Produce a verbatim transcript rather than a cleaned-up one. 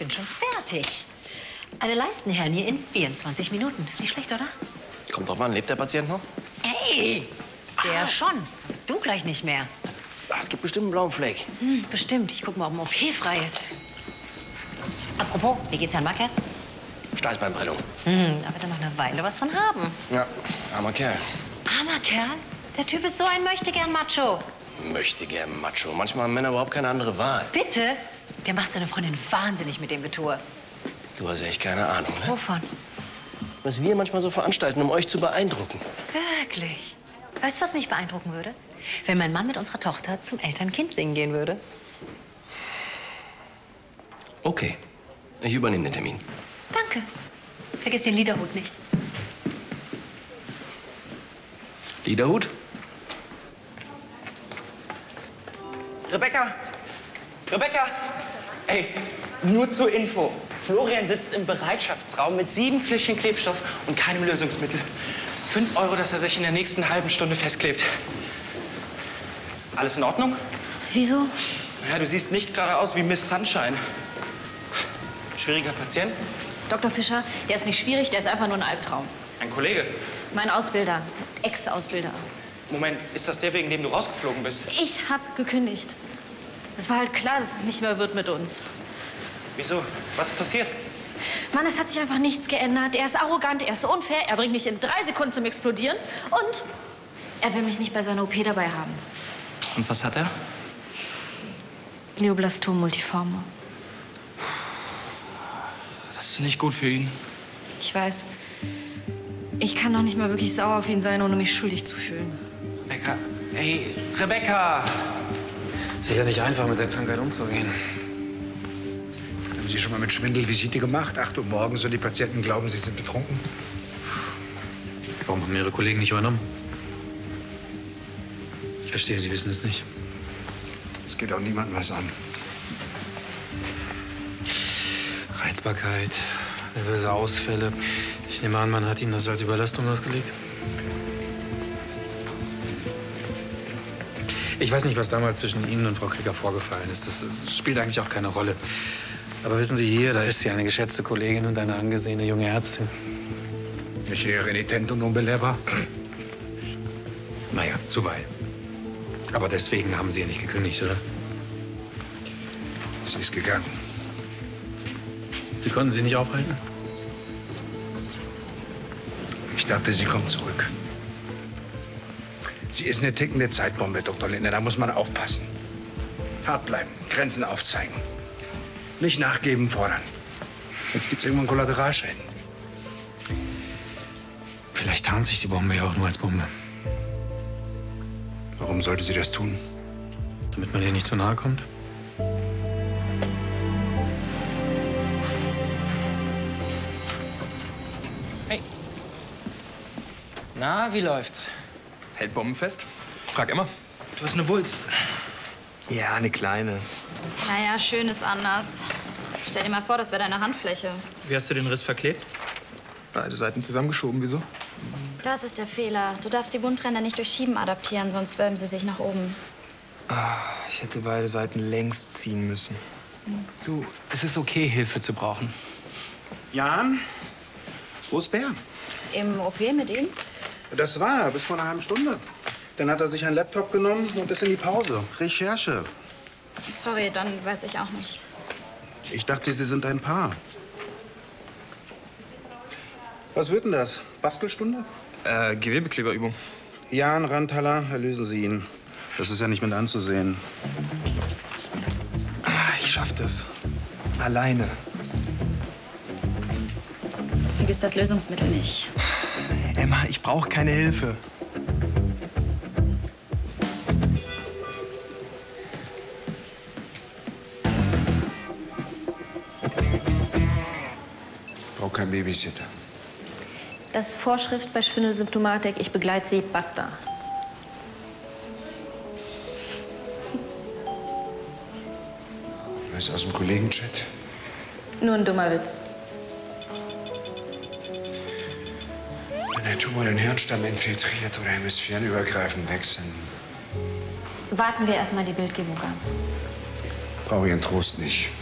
bin schon fertig. Eine Leistenhernie in vierundzwanzig Minuten. Ist nicht schlecht, oder? Kommt drauf an, lebt der Patient noch? Hey, der ah. schon. Du gleich nicht mehr. Ah, es gibt bestimmt einen blauen Fleck. Hm, bestimmt. Ich guck mal, ob ein O P frei ist. Apropos, wie geht's Herrn Marquez? Steißbeinprellung. Hm, da wird er noch eine Weile was von haben. Ja, armer Kerl. Armer Kerl? Der Typ ist so ein Möchtegern-Macho. Möchtegern-Macho. Manchmal haben Männer überhaupt keine andere Wahl. Bitte? Der macht seine Freundin wahnsinnig mit dem Getue. Du hast echt keine Ahnung, ne? Wovon? Was wir manchmal so veranstalten, um euch zu beeindrucken. Wirklich? Weißt du, was mich beeindrucken würde? Wenn mein Mann mit unserer Tochter zum Eltern-Kind singen gehen würde. Okay. Ich übernehme den Termin. Danke. Vergiss den Liederhut nicht. Liederhut? Rebecca! Rebecca! Ey, nur zur Info. Florian sitzt im Bereitschaftsraum mit sieben Fläschchen Klebstoff und keinem Lösungsmittel. Fünf Euro, dass er sich in der nächsten halben Stunde festklebt. Alles in Ordnung? Wieso? Ja, du siehst nicht gerade aus wie Miss Sunshine. Schwieriger Patient? Doktor Fischer, der ist nicht schwierig, der ist einfach nur ein Albtraum. Ein Kollege? Mein Ausbilder, Ex-Ausbilder. Moment, ist das der, wegen dem du rausgeflogen bist? Ich hab gekündigt. Es war halt klar, dass es nicht mehr wird mit uns. Wieso? Was ist passiert? Mann, es hat sich einfach nichts geändert. Er ist arrogant, er ist unfair, er bringt mich in drei Sekunden zum Explodieren und er will mich nicht bei seiner O P dabei haben. Und was hat er? Glioblastom multiforme. Das ist nicht gut für ihn. Ich weiß. Ich kann doch nicht mal wirklich sauer auf ihn sein, ohne mich schuldig zu fühlen. Rebecca, ey, Rebecca! Sicher nicht einfach, mit der Krankheit umzugehen. Haben Sie schon mal mit Schwindel Visite gemacht? acht Uhr morgens und die Patienten glauben, Sie sind betrunken? Warum haben Ihre Kollegen nicht übernommen? Ich verstehe, Sie wissen es nicht. Es geht auch niemandem was an. Reizbarkeit, nervöse Ausfälle. Ich nehme an, man hat Ihnen das als Überlastung ausgelegt. Ich weiß nicht, was damals zwischen Ihnen und Frau Krieger vorgefallen ist. Das, das spielt eigentlich auch keine Rolle. Aber wissen Sie, hier, da ist sie, eine geschätzte Kollegin und eine angesehene junge Ärztin. Nicht eher renitent und unbelehrbar? Naja, zuweilen. Aber deswegen haben Sie ja nicht gekündigt, oder? Sie ist gegangen. Sie konnten sie nicht aufhalten? Ich dachte, sie kommt zurück. Sie ist eine tickende Zeitbombe, Doktor Lindner. Da muss man aufpassen. Hart bleiben, Grenzen aufzeigen. Nicht nachgeben, fordern. Jetzt gibt's irgendwann Kollateralschäden. Vielleicht tarnt sich die Bombe ja auch nur als Bombe. Warum sollte sie das tun? Damit man ihr nicht zu nahe kommt? Hey. Na, wie läuft's? Hält bombenfest? Frag immer. Du hast eine Wulst. Ja, eine kleine. Naja, schön ist anders. Stell dir mal vor, das wäre deine Handfläche. Wie hast du den Riss verklebt? Beide Seiten zusammengeschoben, wieso? Das ist der Fehler. Du darfst die Wundränder nicht durch Schieben adaptieren, sonst wölben sie sich nach oben. Ah, ich hätte beide Seiten längst ziehen müssen. Hm. Du, es ist okay, Hilfe zu brauchen. Jan? Wo ist Bär? Im O P mit ihm? Das war er, bis vor einer halben Stunde. Dann hat er sich einen Laptop genommen und ist in die Pause. Recherche. Sorry, dann weiß ich auch nicht. Ich dachte, Sie sind ein Paar. Was wird denn das? Bastelstunde? Äh, Gewebekleberübung. Jan Ranthaler, erlösen Sie ihn. Das ist ja nicht mit anzusehen. Ah, ich schaff das. Alleine. Vergiss das Lösungsmittel nicht. Emma, ich brauche keine Hilfe. Ich brauche keinen Babysitter. Das ist Vorschrift bei Schwindelsymptomatik. Ich begleite Sie, basta. Das ist aus dem Kollegenchat. Nur ein dummer Witz. Wenn der Tumor den Hirnstamm infiltriert oder hemisphärenübergreifend wechseln, Warten wir erst mal die Bildgebung an. brauche ich Ihren Trost nicht.